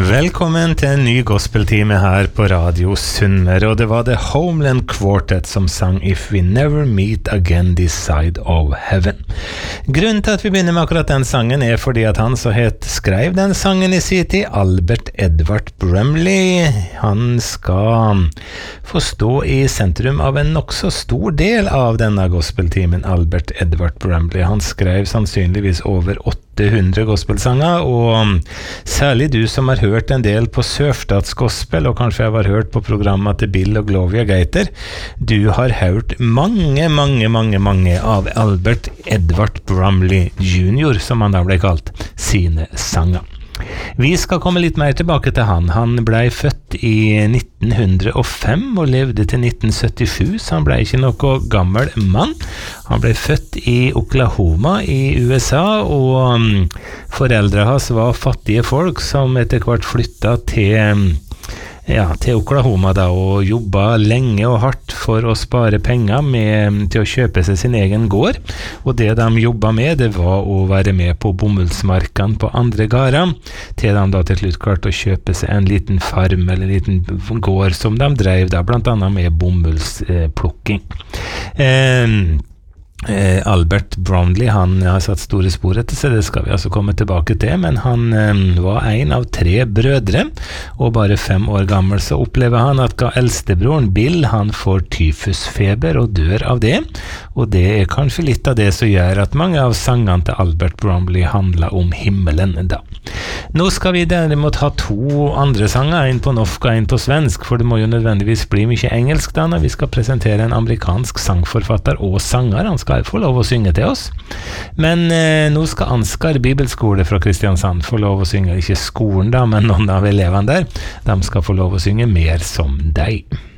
Velkommen til en ny gospeltime her på Radio Sunnmøre, og det var The Homeland Quartet som sang If We Never Meet Again This Side of Heaven. Grunnen til at vi begynner med akkurat den sangen er fordi at han som skrev den sangen i sin tid, Albert Edvard Brumley, han skal få stå i sentrum av en nok så stor del av denne gospeltimen. Albert Edvard Brumley, han skrev sannsynligvis over 800 gospelsanger, og særlig du som har hørt en del på Sørstatsgospel, og kanskje har hørt på programmet til Bill og Glovia Gaiter, du har hørt mange av Albert Edvard Brumley Jr., som han da ble kalt, sine sanger. Vi skal komme litt mer tilbake til han. Han ble født i 1905 og levde til 1977, så han ble ikke noe gammel mann. Han ble født i Oklahoma i USA, og foreldre hans var fattige folk som etter hvert flyttet til Oklahoma da, og jobbet lenge og hardt for å spare penger til å kjøpe seg sin egen gård, og det de jobbet med, det var å være med på bomullsmarkene på andre gårder, til de da til slutt klarte å kjøpe seg en liten farm eller en liten gård som de drev da, blant annet med bomullsplukking. Albert Brumley, han har satt store spor etter seg, det skal vi altså komme tilbake til, men han var en av 3 brødre, og bare 5 år gammel så opplever han at eldstebroren Bill, han får tyfusfeber og dør av det, og det er kanskje litt av det som gjør at mange av sangene til Albert Brumley handler om himmelen da. Nå skal vi derimot ha 2 andre sanger, en på norsk og en på svensk, for det må jo nødvendigvis bli mye engelsk da, når vi skal presentere en amerikansk sangforfatter og sanger. Han skal få lov å synge til oss, men nå skal Ansgar Bibelskole fra Kristiansand få lov å synge, ikke skolen da, men noen av elevene der, de skal få lov å synge Mer som deg.